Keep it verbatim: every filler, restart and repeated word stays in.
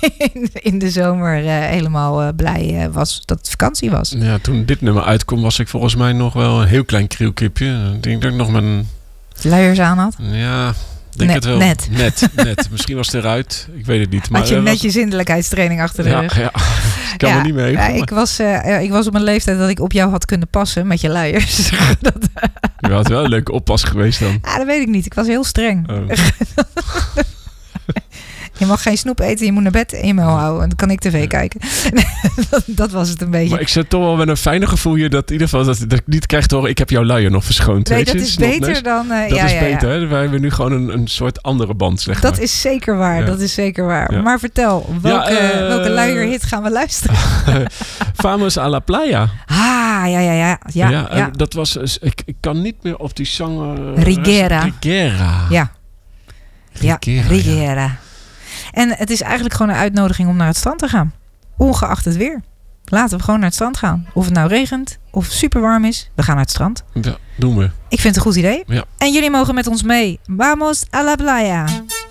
in, in de zomer uh, helemaal uh, blij uh, was dat het vakantie was. Ja, toen dit nummer uitkwam was ik volgens mij nog wel een heel klein krielkipje. Ik denk dat ik nog mijn... luiers aan had? Ja... Denk net, het wel. Net. Net, net. Misschien was het eruit. Ik weet het niet. Maar had je net was... je zindelijkheidstraining achter de ja, rug? Ja, ik kan ja, er niet mee. Ja, ik, was, uh, ik was op een leeftijd dat ik op jou had kunnen passen met je luiers. dat, je had wel een leuke oppas geweest dan. Ja, dat weet ik niet. Ik was heel streng. Oh. Je mag geen snoep eten, je moet naar bed en je mel houden. En dan kan ik tv ja. kijken. dat, dat was het een beetje. Maar ik zit toch wel met een fijne gevoel hier dat in ieder geval dat, dat ik niet krijg te horen, ik heb jouw luier nog verschoond. Nee, weet dat je? is beter Snotneus. dan... Uh, dat ja, is ja, beter, ja. hè? Wij hebben nu gewoon een, een soort andere band, zeg dat maar. is zeker waar, ja. dat is zeker waar. Ja. Maar vertel, welke, ja, uh, welke luierhit gaan we luisteren? Vamos a la playa. Ah, ja, ja, ja. ja, ja, ja. En dat was... Ik, ik kan niet meer op die zanger... Rigera. Rigera. Ja. Rigera. Ja, Rigera. Ja. En het is eigenlijk gewoon een uitnodiging om naar het strand te gaan. Ongeacht het weer. Laten we gewoon naar het strand gaan. Of het nou regent, of super warm is. We gaan naar het strand. Ja, doen we. Ik vind het een goed idee. Ja. En jullie mogen met ons mee. Vamos a la playa.